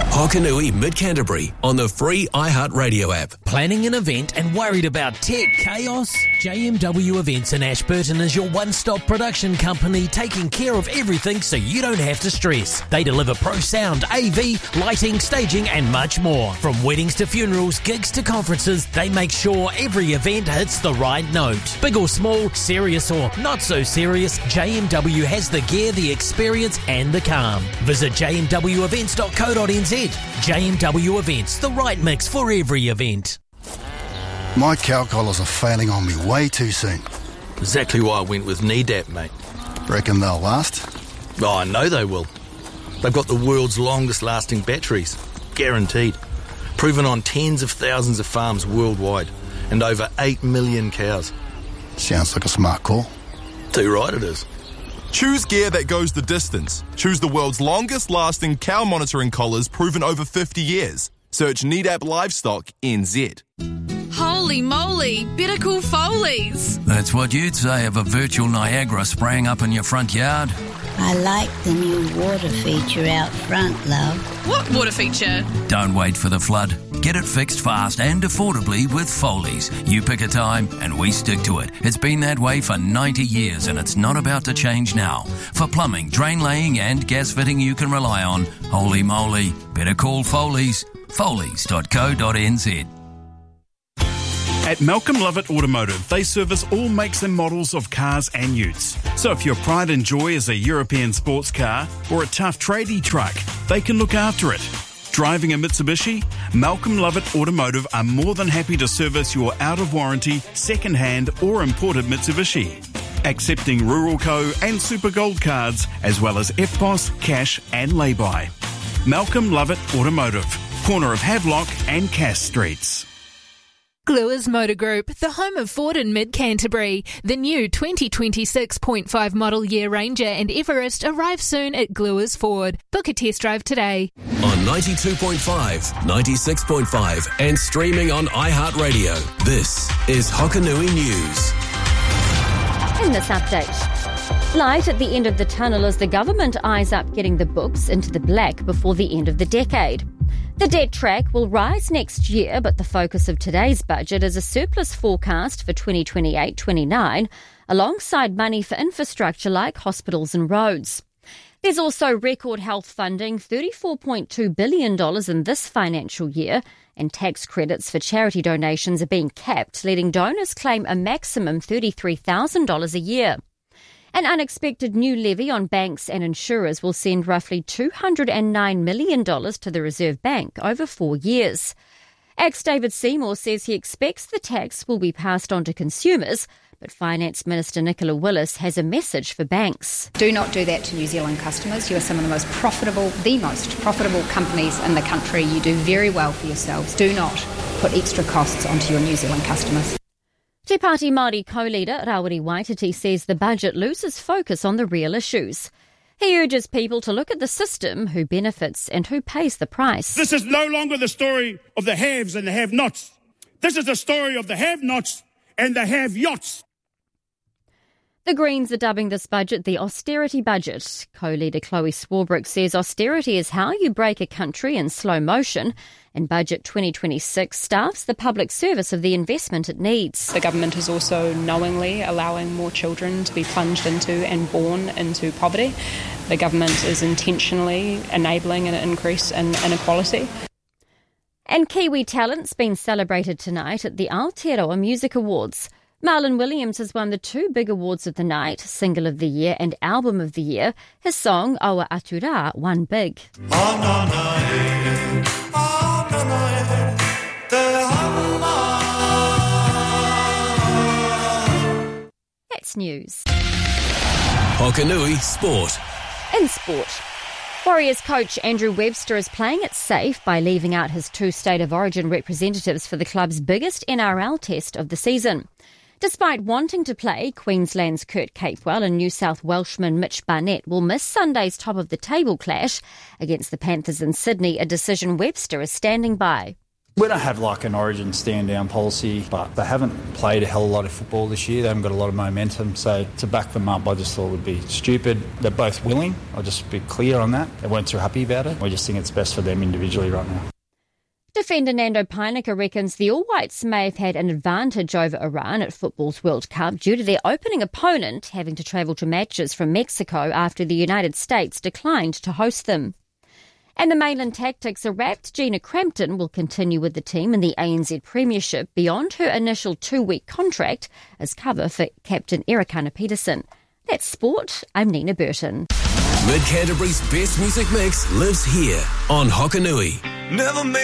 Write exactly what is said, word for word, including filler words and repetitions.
Hokanui Mid-Canterbury on the free iHeartRadio app. Planning an event and worried about tech chaos? J M W Events in Ashburton is your one-stop production company taking care of everything so you don't have to stress. They deliver pro sound, A V, lighting, staging and much more. From weddings to funerals, gigs to conferences, they make sure every event hits the right note. Big or small, serious or not so serious, J M W has the gear, the experience and the calm. Visit j m w events dot co dot n z. J M W Events, the right mix for every event. My cow collars are failing on me way too soon. Exactly why I went with Nedap, mate. Reckon they'll last? Oh, I know they will. They've got the world's longest lasting batteries. Guaranteed. Proven on tens of thousands of farms worldwide. And over eight million cows. Sounds like a smart call. Too right it is. Choose gear that goes the distance. Choose the world's longest lasting cow monitoring collars proven over fifty years. Search Nedap Livestock N Z. Holy moly, better call Foley's. That's what you'd say of a virtual Niagara spraying up in your front yard. I like the new water feature out front, love. What water feature? Don't wait for the flood. Get it fixed fast and affordably with Foley's. You pick a time and we stick to it. It's been that way for ninety years and it's not about to change now. For plumbing, drain laying and gas fitting you can rely on, holy moly, better call Foley's. Foley's dot co dot n z. At Malcolm Lovett Automotive, they service all makes and models of cars and utes. So if your pride and joy is a European sports car or a tough tradie truck, they can look after it. Driving a Mitsubishi? Malcolm Lovett Automotive are more than happy to service your out-of-warranty, second-hand or imported Mitsubishi. Accepting Rural Co and Super Gold cards, as well as F P O S, cash and lay-by. Malcolm Lovett Automotive, corner of Havelock and Cass Streets. Gluers Motor Group, the home of Ford in Mid-Canterbury. The new twenty twenty-six point five model year Ranger and Everest arrive soon at Gluers Ford. Book a test drive today. On ninety-two point five, ninety-six point five and streaming on iHeartRadio. This is Hokanui News. In this update, light at the end of the tunnel as the government eyes up getting the books into the black before the end of the decade. The debt track will rise next year, but the focus of today's budget is a surplus forecast for twenty twenty-eight twenty-nine, alongside money for infrastructure like hospitals and roads. There's also record health funding, thirty-four point two billion dollars in this financial year, and tax credits for charity donations are being capped, letting donors claim a maximum thirty-three thousand dollars a year. An unexpected new levy on banks and insurers will send roughly two hundred nine million dollars to the Reserve Bank over four years. Ex David Seymour says he expects the tax will be passed on to consumers, but Finance Minister Nicola Willis has a message for banks. Do not do that to New Zealand customers. You are some of the most profitable, the most profitable companies in the country. You do very well for yourselves. Do not put extra costs onto your New Zealand customers. Te Pāti Māori co-leader Rawiri Waititi says the budget loses focus on the real issues. He urges people to look at the system, who benefits and who pays the price. This is no longer the story of the haves and the have-nots. This is the story of the have-nots and the have-yachts. The Greens are dubbing this budget the austerity budget. Co-leader Chloe Swarbrick says austerity is how you break a country in slow motion, and Budget twenty twenty-six staffs the public service of the investment it needs. The government is also knowingly allowing more children to be plunged into and born into poverty. The government is intentionally enabling an increase in inequality. And Kiwi talent's been celebrated tonight at the Aotearoa Music Awards. Marlon Williams has won the two big awards of the night, Single of the Year and Album of the Year. His song, Awa Atura, won big. That's news. Hokanui Sport. In sport, Warriors coach Andrew Webster is playing it safe by leaving out his two State of Origin representatives for the club's biggest N R L test of the season. Despite wanting to play, Queensland's Kurt Capewell and New South Welshman Mitch Barnett will miss Sunday's top-of-the-table clash against the Panthers in Sydney, a decision Webster is standing by. We don't have like an Origin stand-down policy, but they haven't played a hell of a lot of football this year. They haven't got a lot of momentum, so to back them up I just thought would be stupid. They're both willing, I'll just be clear on that. They weren't too happy about it. We just think it's best for them individually right now. Defender Nando Peinecker reckons the All Whites may have had an advantage over Iran at football's World Cup due to their opening opponent having to travel to matches from Mexico after the United States declined to host them. And the Mainland Tactics are wrapped. Gina Crampton will continue with the team in the A N Z Premiership beyond her initial two-week contract as cover for captain Erikana Peterson. That's sport. I'm Nina Burton. Mid Canterbury's best music mix lives here on Hokanui. Never